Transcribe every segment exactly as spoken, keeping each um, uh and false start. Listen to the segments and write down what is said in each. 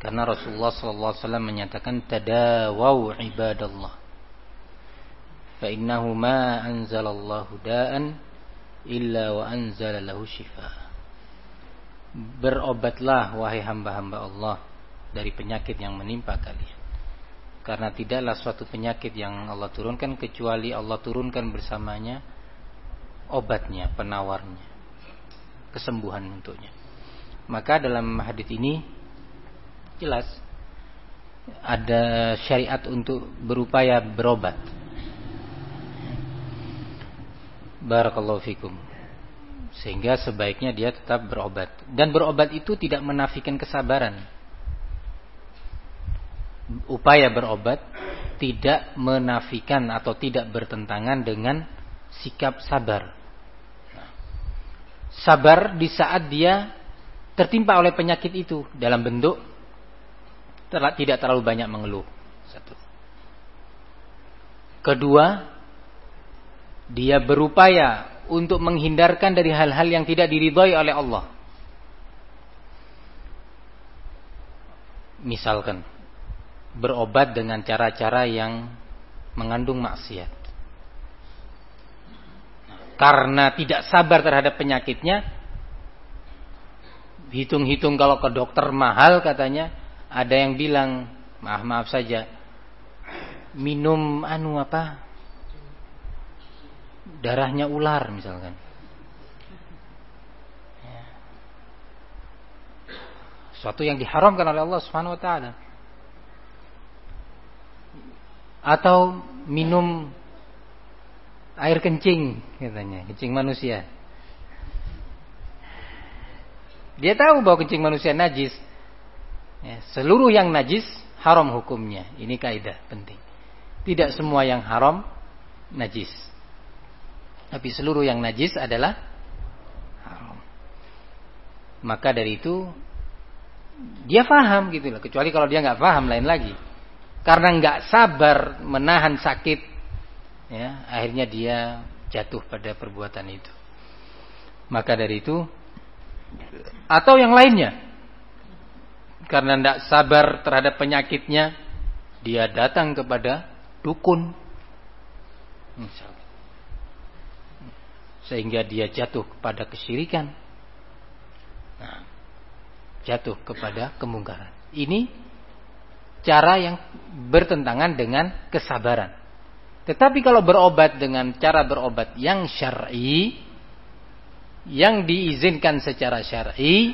Karena Rasulullah sallallahu alaihi wasallam menyatakan tadawau ibadallah fa innahu ma anzalallahu da'an illa wa anzala lahu shifa. Berobatlah wahai hamba-hamba Allah dari penyakit yang menimpa kalian. Karena tidaklah suatu penyakit yang Allah turunkan kecuali Allah turunkan bersamanya obatnya, penawarnya, kesembuhan untuknya. Maka dalam hadis ini jelas ada syariat untuk berupaya berobat. Barakallahu fikum. Sehingga sebaiknya dia tetap berobat. Dan berobat itu tidak menafikan kesabaran. Upaya berobat tidak menafikan atau tidak bertentangan dengan sikap sabar. Sabar di saat dia tertimpa oleh penyakit itu dalam bentuk tidak terlalu banyak mengeluh. Satu. Kedua, dia berupaya untuk menghindarkan dari hal-hal yang tidak diridhai oleh Allah. Misalkan berobat dengan cara-cara yang mengandung maksiat. Karena tidak sabar terhadap penyakitnya, hitung-hitung kalau ke dokter mahal katanya, ada yang bilang, maaf maaf saja, minum anu apa, darahnya ular misalkan. Suatu yang diharamkan oleh Allah Subhanahu wa taala. Atau minum air kencing katanya, kencing manusia. Dia tahu bahwa kencing manusia najis. Ya, seluruh yang najis haram hukumnya. Ini kaidah penting. Tidak semua yang haram najis. Tapi seluruh yang najis adalah haram. Maka dari itu dia faham gitu loh. Kecuali kalau dia nggak faham lain lagi. Karena nggak sabar menahan sakit, ya, akhirnya dia jatuh pada perbuatan itu. Maka dari itu, atau yang lainnya, karena tidak sabar terhadap penyakitnya, dia datang kepada dukun, misalnya, sehingga dia jatuh kepada kesyirikan, nah, jatuh kepada kemungkaran. Ini cara yang bertentangan dengan kesabaran. Tetapi kalau berobat dengan cara berobat yang syar'i, yang diizinkan secara syar'i,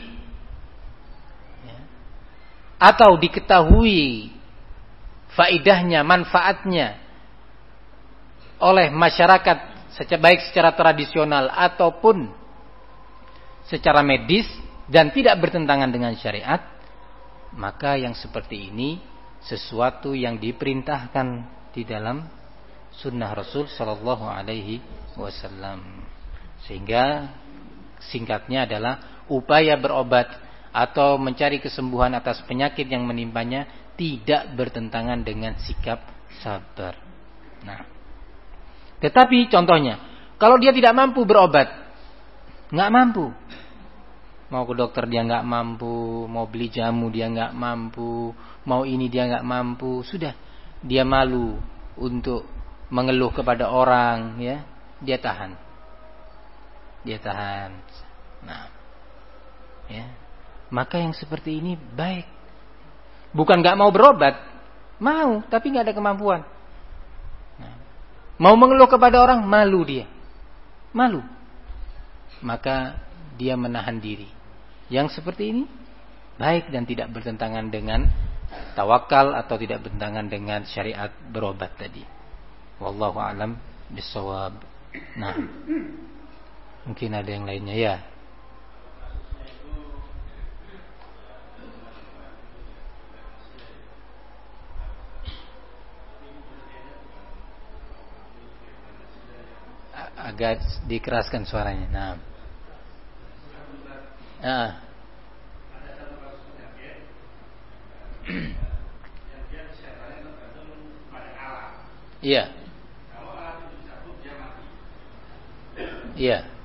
ya, atau diketahui faidahnya, manfaatnya oleh masyarakat baik secara tradisional ataupun secara medis dan tidak bertentangan dengan syariat, maka yang seperti ini sesuatu yang diperintahkan di dalam sunnah Rasul Sallallahu Alaihi Wasallam. Sehingga singkatnya adalah upaya berobat atau mencari kesembuhan atas penyakit yang menimpanya tidak bertentangan dengan sikap sabar. Nah, tetapi contohnya, kalau dia tidak mampu berobat, nggak mampu, mau ke dokter dia nggak mampu, mau beli jamu dia nggak mampu, mau ini dia nggak mampu, sudah dia malu untuk mengeluh kepada orang, ya, dia tahan, dia tahan. Nah, ya, maka yang seperti ini baik, bukan nggak mau berobat, mau tapi nggak ada kemampuan. Nah, mau mengeluh kepada orang, malu dia, malu, maka dia menahan diri. Yang seperti ini baik dan tidak bertentangan dengan tawakal atau tidak bertentangan dengan syariat berobat tadi. Wallahu a'lam bishawab. Nah, mungkin ada yang lainnya ya. Agak dikeraskan suaranya. Nah. Ah. Iya. Iya.